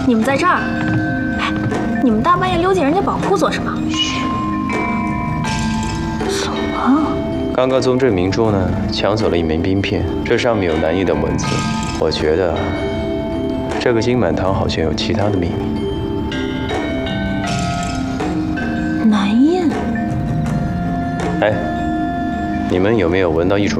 你们在这儿？哎，你们大半夜溜进人家宝库做什么？怎么？ 刚刚宗正明珠呢抢走了一枚冰片，这上面有南印的文字。我觉得这个金满堂好像有其他的秘密。 南印？ 哎，你们有没有闻到一种